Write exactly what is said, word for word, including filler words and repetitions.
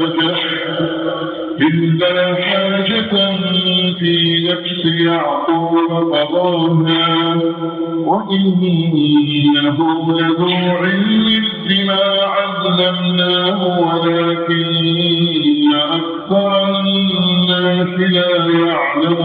إلا حاجة في نفس يعقوب قضاها وإنه لذو علم لما علمناه ولكن أكثر الناس لا يعلمون.